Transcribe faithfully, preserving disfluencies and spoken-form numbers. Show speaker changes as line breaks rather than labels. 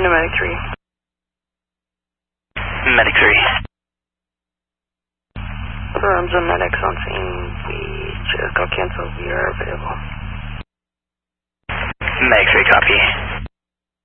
to Medic three.
Medic three.
Rooms and medics on scene. We just got canceled. We are available.
Medic three, copy.